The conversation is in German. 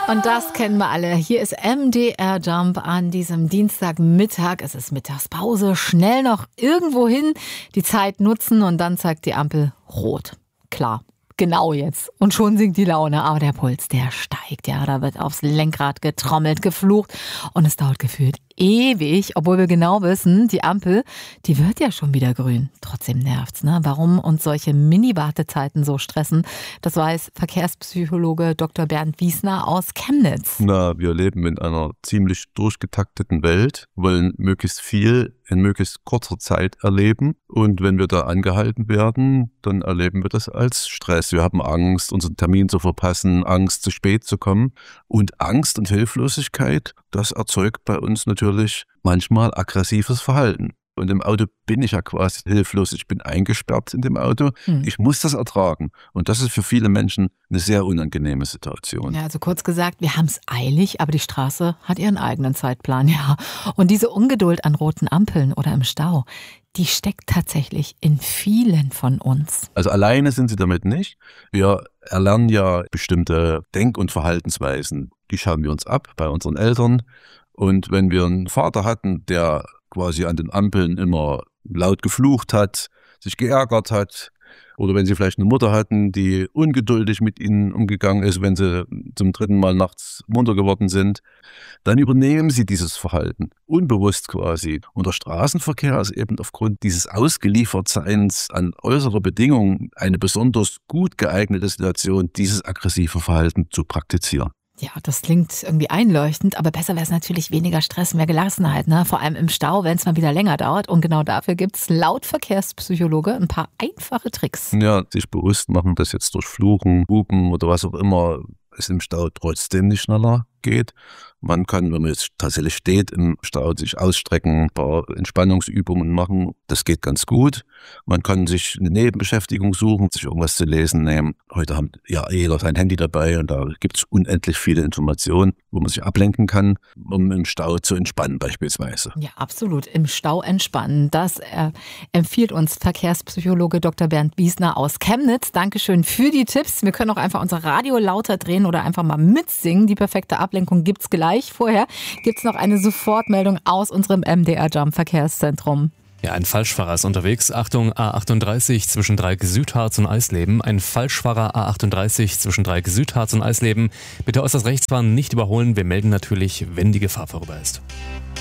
Und das kennen wir alle. Hier ist MDR Jump an diesem Dienstagmittag. Es ist Mittagspause. Schnell noch irgendwo hin, die Zeit nutzen und dann zeigt die Ampel rot. Klar. Genau jetzt. Und schon sinkt die Laune. Aber der Puls, der steigt. Ja, da wird aufs Lenkrad getrommelt, geflucht. Und es dauert gefühlt ewig, obwohl wir genau wissen, die Ampel, die wird ja schon wieder grün. Trotzdem nervt's, ne? Warum uns solche Mini-Wartezeiten so stressen, das weiß Verkehrspsychologe Dr. Bernd Wiesner aus Chemnitz. Na, wir leben in einer ziemlich durchgetakteten Welt, wollen möglichst viel in möglichst kurzer Zeit erleben. Und wenn wir da angehalten werden, dann erleben wir das als Stress. Wir haben Angst, unseren Termin zu verpassen, Angst, zu spät zu kommen. Und Angst und Hilflosigkeit, das erzeugt bei uns natürlich manchmal aggressives Verhalten. Und im Auto bin ich ja quasi hilflos. Ich bin eingesperrt in dem Auto. Ich muss das ertragen. Und das ist für viele Menschen eine sehr unangenehme Situation. Ja, also kurz gesagt, wir haben es eilig, aber die Straße hat ihren eigenen Zeitplan, ja. Und diese Ungeduld an roten Ampeln oder im Stau, die steckt tatsächlich in vielen von uns. Also alleine sind sie damit nicht. Wir erlernen ja bestimmte Denk- und Verhaltensweisen. Die schauen wir uns ab bei unseren Eltern. Und wenn wir einen Vater hatten, der quasi an den Ampeln immer laut geflucht hat, sich geärgert hat, oder wenn sie vielleicht eine Mutter hatten, die ungeduldig mit ihnen umgegangen ist, wenn sie zum 3. Mal nachts munter geworden sind, dann übernehmen sie dieses Verhalten, unbewusst quasi. Und der Straßenverkehr ist eben aufgrund dieses Ausgeliefertseins an äußere Bedingungen eine besonders gut geeignete Situation, dieses aggressive Verhalten zu praktizieren. Ja, das klingt irgendwie einleuchtend, aber besser wäre es natürlich weniger Stress, mehr Gelassenheit, ne? Vor allem im Stau, wenn es mal wieder länger dauert. Und genau dafür gibt es laut Verkehrspsychologe ein paar einfache Tricks. Ja, sich bewusst machen, dass jetzt durch Fluchen, Hupen oder was auch immer es im Stau trotzdem nicht schneller geht. Man kann, wenn man jetzt tatsächlich steht im Stau, sich ausstrecken, ein paar Entspannungsübungen machen. Das geht ganz gut. Man kann sich eine Nebenbeschäftigung suchen, sich irgendwas zu lesen nehmen. Heute haben ja jeder sein Handy dabei und da gibt es unendlich viele Informationen, wo man sich ablenken kann, um im Stau zu entspannen beispielsweise. Ja, absolut. Im Stau entspannen. Das empfiehlt uns Verkehrspsychologe Dr. Bernd Wiesner aus Chemnitz. Dankeschön für die Tipps. Wir können auch einfach unser Radio lauter drehen oder einfach mal mitsingen. Die perfekte Ablenkung gibt's gleich. Vorher gibt's noch eine Sofortmeldung aus unserem MDR Jump Verkehrszentrum. Ja, ein Falschfahrer ist unterwegs. Achtung, A38 zwischen Dreieck-Südharz und Eisleben. Ein Falschfahrer A38 zwischen Dreieck-Südharz und Eisleben. Bitte äußerst rechts fahren, nicht überholen. Wir melden natürlich, wenn die Gefahr vorüber ist.